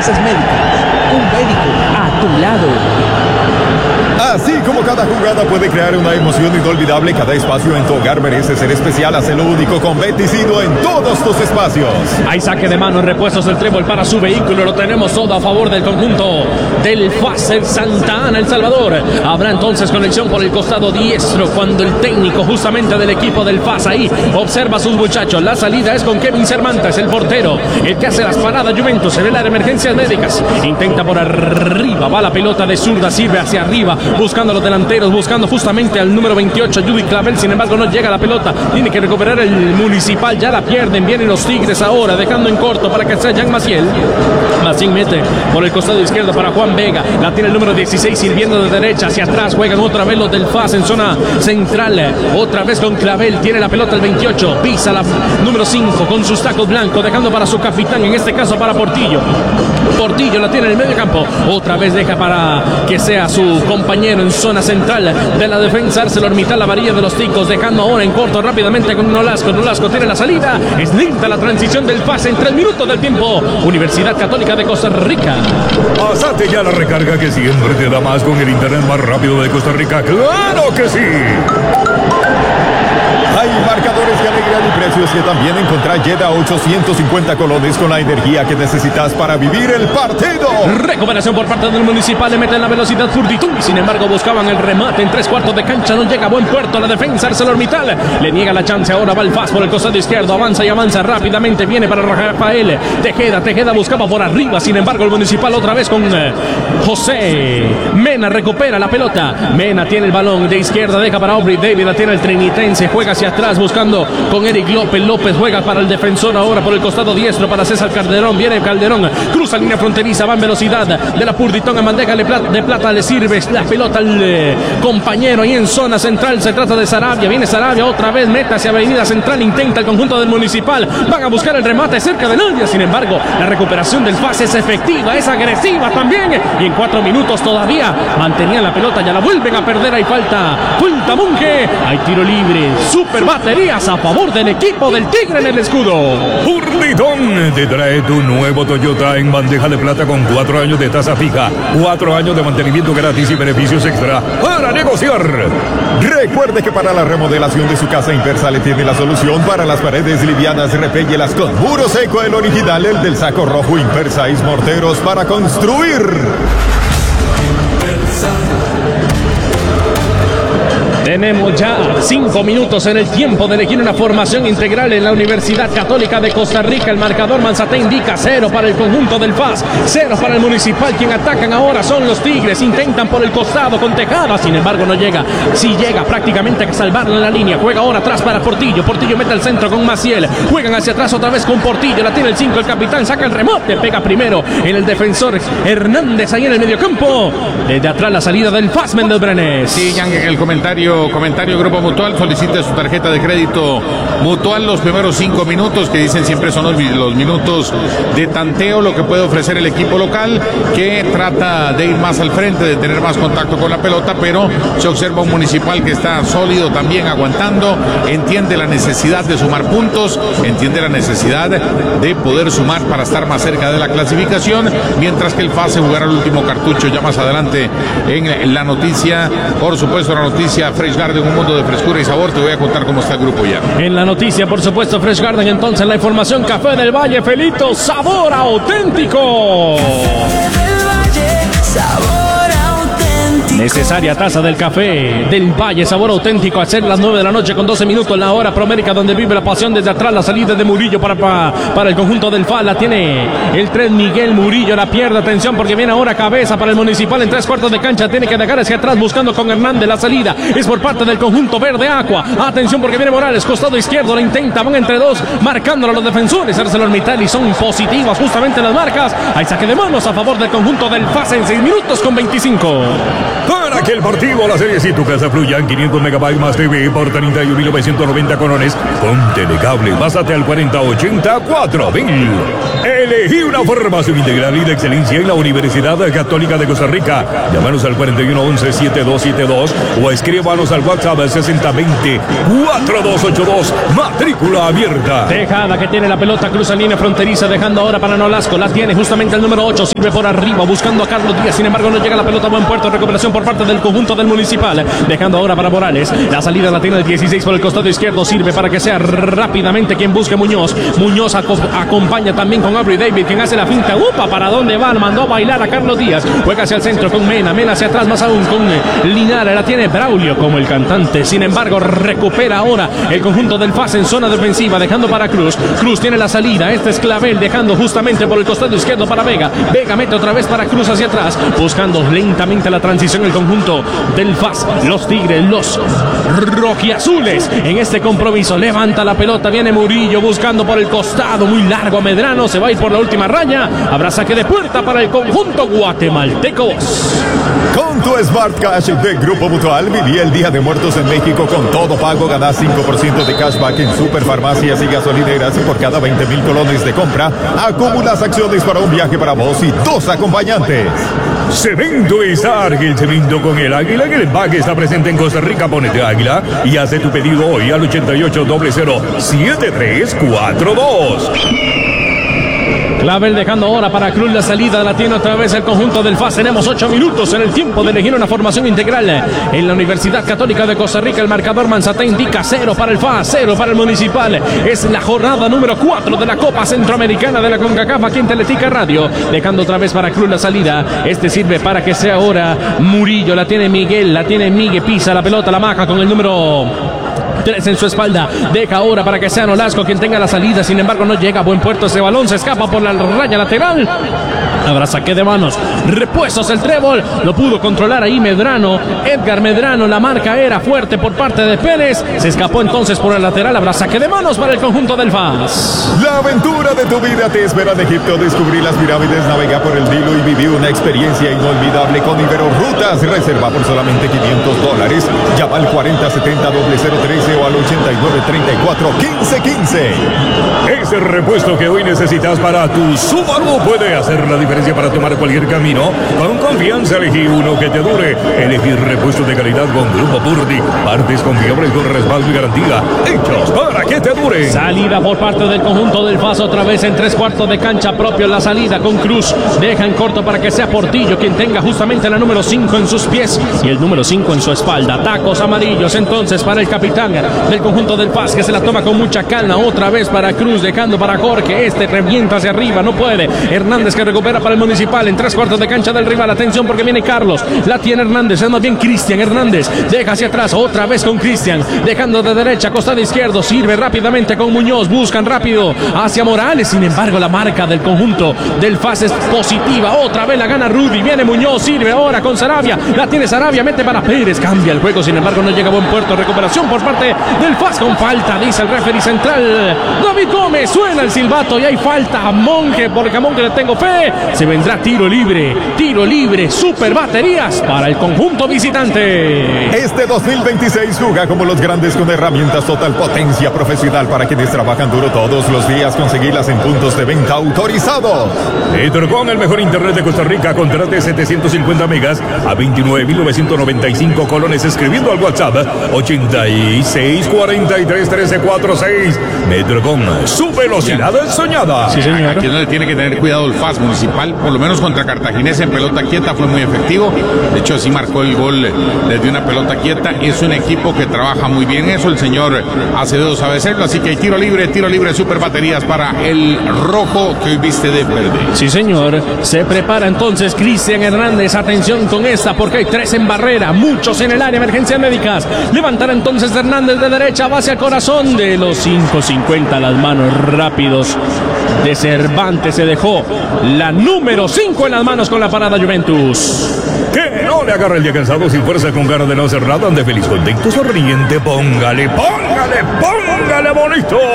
Emergencias Médicas, un médico a tu lado. Así como cada jugada puede crear una emoción inolvidable, cada espacio en tu hogar merece ser especial. Hazlo único con Beticino en todos tus espacios. Hay saque de mano en repuestos del trébol para su vehículo. Lo tenemos todo a favor del conjunto del FAS Santa Ana, El Salvador. Habrá entonces conexión por el costado diestro cuando el técnico justamente del equipo del FAS ahí observa a sus muchachos. La salida es con Kevin Cervantes, el portero, el que hace las paradas. Juventus se ve las emergencias médicas. Intenta por arriba, va la pelota de zurda, sirve hacia arriba, buscando a los delanteros, buscando justamente al número 28, Judy Clavel. Sin embargo, no llega la pelota. Tiene que recuperar el Municipal. Ya la pierden. Vienen los Tigres ahora, dejando en corto para que sea Jean Maciel. Maciel mete por el costado izquierdo para Juan Vega. La tiene el número 16, sirviendo de derecha hacia atrás. Juegan otra vez los del FAS en zona central. Otra vez con Clavel. Tiene la pelota el 28. Pisa la número 5 con sus tacos blancos, dejando para su capitán, en este caso para Portillo. Portillo la tiene en el medio campo. Otra vez deja para que sea su compañero en zona central de la defensa. ArcelorMittal, la varilla de los ticos, dejando ahora en corto rápidamente con Nolasco. Nolasco tiene la salida. Es lenta la transición del FAS en 3 minutos del tiempo. Universidad Católica de Costa Rica. Pásate ya la recarga que siempre te da más con el internet más rápido de Costa Rica. ¡Claro que sí! Hay marcadores de alegría y precios que también encontrar. Llega a 850 colones con la energía que necesitas para vivir el partido. Recuperación por parte del Municipal. Le meten la velocidad Furtitud. Sin embargo, buscaban el remate en 3/4 de cancha. No llega a buen puerto la defensa. ArcelorMittal le niega la chance. Ahora va el FAS por el costado izquierdo. Avanza y avanza rápidamente. Viene para Rafael Tejeda. Tejeda buscaba por arriba. Sin embargo, el Municipal otra vez con José Mena. Recupera la pelota. Mena tiene el balón de izquierda. Deja para Aubrey David. La tiene el trinitense. Juega hacia atrás buscando con Eric López. López juega para el defensor ahora por el costado diestro para César Calderón. Viene Calderón, cruza línea fronteriza, va en velocidad de la Purditón en bandeja de plata. Le sirve la pelota al compañero ahí en zona central. Se trata de Sarabia. Viene Sarabia otra vez, meta hacia avenida central. Intenta el conjunto del Municipal. Van a buscar el remate cerca de nadie. Sin embargo, la recuperación del FAS es efectiva, es agresiva también. Y en 4 minutos todavía mantenían la pelota. Ya la vuelven a perder. Hay falta Monje. Hay tiro libre. Super baterías a favor del equipo del Tigre en el escudo. Purditón te trae tu nuevo Toyota en bandeja de plata con 4 años de tasa fija, 4 años de mantenimiento gratis y beneficios extra para negociar. Recuerde que para la remodelación de su casa, Impersa le tiene la solución para las paredes livianas. Repéllelas con muro seco, el original, el del saco rojo. Impersa y morteros para construir. Tenemos ya 5 minutos en el tiempo de elegir una formación integral en la Universidad Católica de Costa Rica. El marcador Manzate indica 0 para el conjunto del FAS, 0 para el Municipal. Quien atacan ahora son los Tigres. Intentan por el costado con Tejada, sin embargo no llega. Sí llega prácticamente a salvarlo en la línea. Juega ahora atrás para Portillo. Portillo mete al centro con Maciel. Juegan hacia atrás otra vez con Portillo. La tiene el 5, el capitán. Saca el remate. Pega primero en el defensor Hernández ahí en el mediocampo. Desde atrás la salida del FAS Méndez Brenes. Sí, Jan, el comentario Grupo Mutual solicita su tarjeta de crédito Mutual. Los primeros 5 minutos que dicen siempre son los minutos de tanteo, lo que puede ofrecer el equipo local, que trata de ir más al frente, de tener más contacto con la pelota, pero se observa un Municipal que está sólido también, aguantando, entiende la necesidad de sumar puntos, entiende la necesidad de poder sumar para estar más cerca de la clasificación, mientras que el FAS se jugará el último cartucho ya más adelante en la noticia. Por supuesto, la noticia Fresh Garden, un mundo de frescura y sabor. Te voy a contar cómo está el grupo ya. En la noticia, por supuesto, Fresh Garden. Entonces, la información: Café del Valle, Felito, sabor auténtico. Necesaria taza del café del Valle, sabor auténtico. A ser las 9 de la noche con 12 minutos, la hora promérica donde vive la pasión. Desde atrás la salida de Murillo para el conjunto del FAS. La tiene el 3 Miguel Murillo. La pierde, atención, porque viene ahora cabeza para el Municipal en 3/4 de cancha. Tiene que dejar hacia atrás buscando con Hernández. La salida es por parte del conjunto verde Aqua. Atención, porque viene Morales, costado izquierdo. La intenta, van entre dos, marcándolo los defensores. ArcelorMittal, y son positivas justamente las marcas. Hay saque de manos a favor del conjunto del FAS en 6 minutos con 25. Para Para que el partido, la serie y tu casa fluyan, 500 megabytes más TV por 31.990 colones con telecable. Pásate al 4080-4000. Elegí una formación integral y de excelencia en la Universidad Católica de Costa Rica. Llámanos al 4111-7272 o escríbanos al WhatsApp 6020-4282. Matrícula abierta. Tejada que tiene la pelota, cruza línea fronteriza, dejando ahora para Nolasco. La tiene justamente el número 8, sirve por arriba, buscando a Carlos Díaz. Sin embargo, no llega la pelota a buen puerto. Recuperación por parte del conjunto del Municipal. Dejando ahora para Morales. La salida la tiene el 16 por el costado izquierdo. Sirve para que sea rápidamente quien busque Muñoz. Muñoz acompaña también con Aubrey David, quien hace la finta. ¡Upa! ¿Para dónde va? Mandó a bailar a Carlos Díaz. Juega hacia el centro con Mena. Mena hacia atrás más aún con Linares. La tiene Braulio como el cantante. Sin embargo, recupera ahora el conjunto del FAS en zona defensiva, dejando para Cruz. Cruz tiene la salida. Este es Clavel, dejando justamente por el costado izquierdo para Vega. Vega mete otra vez para Cruz hacia atrás, buscando lentamente la transición el conjunto del FAS. Los Tigres, los rojiazules en este compromiso. Levanta la pelota, viene Murillo buscando por el costado, muy largo a Medrano. Se va a ir por la última raya. Habrá saque de puerta para el conjunto guatemalteco. Con tu Smart Cash de Grupo Mutual, viví el Día de Muertos en México con todo pago. Ganás 5% de cashback en superfarmacias y gasolineras, y por cada 20,000 colones de compra acumulas acciones para un viaje para vos y 2 acompañantes. Cemento Izar, el cemento con el águila, que el empaque está presente en Costa Rica. Ponete águila y hace tu pedido hoy al 8800-7342. Clavel dejando ahora para Cruz, la salida la tiene otra vez el conjunto del FAS. Tenemos 8 minutos en el tiempo de elegir una formación integral en la Universidad Católica de Costa Rica. El marcador Manzatá indica 0 para el FAS, 0 para el Municipal. Es la jornada número 4 de la Copa Centroamericana de la CONCACAF aquí en Teletica Radio. Dejando otra vez para Cruz la salida. Este sirve para que sea ahora Murillo. La tiene Miguel, pisa la pelota, la maja con el número 3 en su espalda. Deja ahora para que sea Nolasco quien tenga la salida. Sin embargo, no llega a buen puerto. Ese balón se escapa por la raya lateral. Habrá saque de manos. Repuestos el trébol. Lo pudo controlar ahí Medrano. Edgar Medrano. La marca era fuerte por parte de Pérez. Se escapó entonces por el lateral. Habrá saque de manos para el conjunto del FAS. La aventura de tu vida te espera en Egipto. Descubrí las pirámides, navega por el Nilo y viví una experiencia inolvidable con Ibero Rutas. Reserva por solamente $500. Llama al 4070-013 o al 8934-1515. Ese repuesto que hoy necesitas para tu Subaru puede hacer la diferencia para tomar cualquier camino. Con confianza elegí uno que te dure. Elegir repuestos de calidad con Grupo Purdy. Partes confiables con respaldo y garantía. Hechos para que te dure. Salida por parte del conjunto del FAS otra vez en 3/4 de cancha propio. La salida con Cruz. Deja en corto para que sea Portillo quien tenga justamente la número 5 en sus pies y el número 5 en su espalda. Tacos amarillos entonces para el capitán del conjunto del FAS, que se la toma con mucha calma. Otra vez para Cruz, dejando para Jorge. Este revienta hacia arriba, no puede. Hernández que recupera para el Municipal en 3/4 de cancha del rival. Atención porque viene Carlos. La tiene Hernández, es más bien Cristian Hernández. Deja hacia atrás, otra vez con Cristian. Dejando de derecha, costado izquierdo. Sirve rápidamente con Muñoz. Buscan rápido hacia Morales. Sin embargo, la marca del conjunto del FAS es positiva. Otra vez la gana Rudy. Viene Muñoz, sirve ahora con Sarabia. La tiene Sarabia, mete para Pérez. Cambia el juego, sin embargo, no llega a buen puerto. Recuperación por parte del FAS con falta, dice el referee central David Gómez. Suena el silbato y hay falta a Monje, porque a Monje le tengo fe. Se vendrá tiro libre, super baterías para el conjunto visitante. Este 2026 juega como los grandes con herramientas total potencia profesional para quienes trabajan duro todos los días. Conseguirlas en puntos de venta autorizados. Con el mejor internet de Costa Rica, contrate 750 megas a 29.995 colones escribiendo al WhatsApp 86431346. Metrocom, su velocidad soñada. Sí, señor. Aquí es donde tiene que tener cuidado el FAS Municipal, por lo menos contra Cartaginés en pelota quieta fue muy efectivo. De hecho, así marcó el gol desde una pelota quieta. Es un equipo que trabaja muy bien eso. El señor Acevedo sabe hacerlo, así que hay tiro libre, super baterías para el rojo que hoy viste de verde. Sí, señor. Se prepara entonces Cristian Hernández. Atención con esta, porque hay 3 en barrera, muchos en el área, emergencias médicas. Levantará entonces Hernández de derecha, va hacia el corazón de los 5:50. Las manos rápidos de Cervantes. Se dejó la número 5 en las manos con la parada Juventus. Que no le agarre el día cansado, sin fuerza, con ganas de no hacer nada, ande feliz, contento, sonriente. Póngale bonito.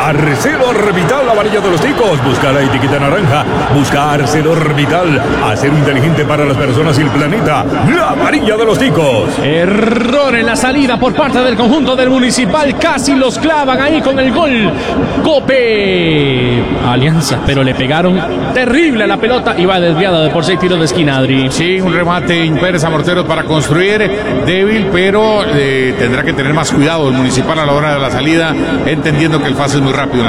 ArcelorMittal, la varilla de los ticos. Busca la etiqueta naranja. Busca ArcelorMittal. Acero inteligente para las personas y el planeta. La varilla de los ticos. Error en la salida por parte del conjunto del Municipal. Casi los clavan ahí con el gol. Cope Alianza, pero le pegaron terrible a la pelota y va desviada de por 6 tiros de esquina, Adri. Sí, un remate impersa, Morteros, para construir. Débil, pero tendrá que tener más cuidado el Municipal a la hora de la salida, entendiendo que el fase es muy rápido.